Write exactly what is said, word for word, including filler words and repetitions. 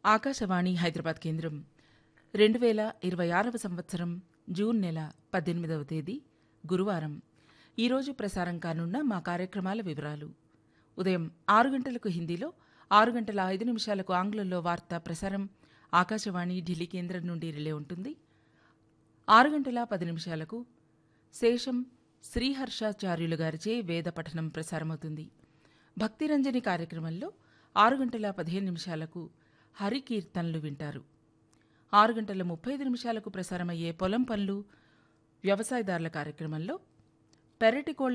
ఆకాశవాణి హైదరాబాద్ కేంద్రం రెండు వేల ఇరవై ఆరవ సంవత్సరం జూన్ నెల పద్దెనిమిదవ తేదీ గురువారం. ఈరోజు ప్రసారం కానున్న మా కార్యక్రమాల వివరాలు: ఉదయం ఆరు గంటలకు హిందీలో, ఆరు గంటల ఐదు నిమిషాలకు ఆంగ్లంలో వార్తా ప్రసారం ఆకాశవాణి ఢిల్లీ కేంద్రం నుండి రిలే ఉంటుంది. ఆరు గంటల పది నిమిషాలకు శేషం శ్రీహర్షాచార్యులు గారిచే వేద పఠనం ప్రసారమవుతుంది. భక్తిరంజని కార్యక్రమంలో ఆరు గంటల పదిహేను నిమిషాలకు హరికీర్తనలు వింటారు. ఆరు గంటల ముప్పై ఐదు నిమిషాలకు ప్రసారమయ్యే పొలం పనులు వ్యవసాయదారుల కార్యక్రమంలో పెరటి కోళ్ల